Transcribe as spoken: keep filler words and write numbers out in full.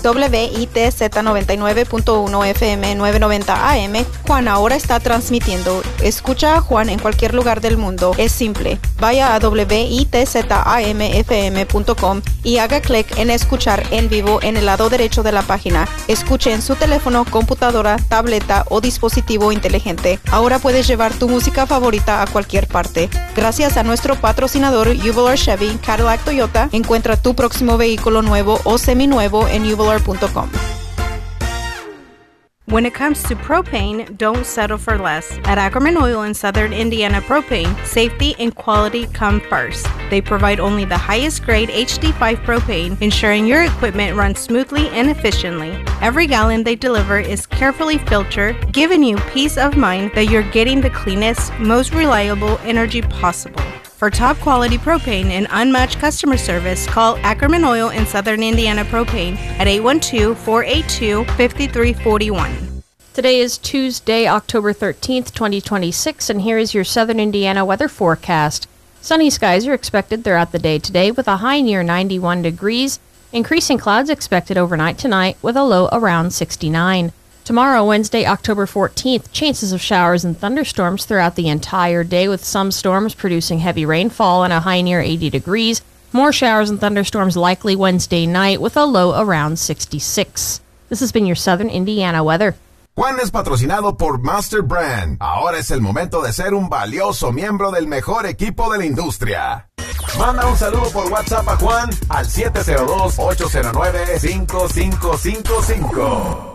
W I T Z noventa y nueve punto uno F M novecientos noventa A M, Juan ahora está transmitiendo. Escucha a Juan en cualquier lugar del mundo. Es simple. Vaya a W I T Z A M F M punto com y haga clic en escuchar en vivo en el lado derecho de la página. Escuche en su teléfono, computadora, tableta o dispositivo inteligente. Ahora puedes llevar tu música favorita a cualquier parte. Gracias a nuestro patrocinador Uvalor Chevy, Cadillac Toyota, encuentra tu próximo vehículo nuevo o seminuevo en uvalor punto com. When it comes to propane, don't settle for less. At Ackerman Oil and Southern Indiana Propane, safety and quality come first. They provide only the highest grade H D five propane, ensuring your equipment runs smoothly and efficiently. Every gallon they deliver is carefully filtered, giving you peace of mind that you're getting the cleanest, most reliable energy possible. For top quality propane and unmatched customer service, call Ackerman Oil and Southern Indiana Propane at eight one two, four eight two, five three four one. Today is Tuesday, October thirteenth, twenty twenty-six, and here is your Southern Indiana weather forecast. Sunny skies are expected throughout the day today with a high near ninety-one degrees. Increasing clouds expected overnight tonight with a low around sixty-nine. Tomorrow, Wednesday, October fourteenth, chances of showers and thunderstorms throughout the entire day with some storms producing heavy rainfall and a high near eighty degrees. More showers and thunderstorms likely Wednesday night with a low around sixty-six. This has been your Southern Indiana weather. Juan es patrocinado por Master Brand. Ahora es el momento de ser un valioso miembro del mejor equipo de la industria. Manda un saludo por WhatsApp a Juan al siete cero dos, ocho cero nueve, cinco cinco cinco cinco.